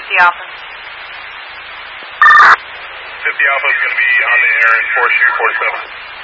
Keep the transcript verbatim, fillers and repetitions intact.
fifty Alpha. fifty Alpha is going to be on the air in four two four seven.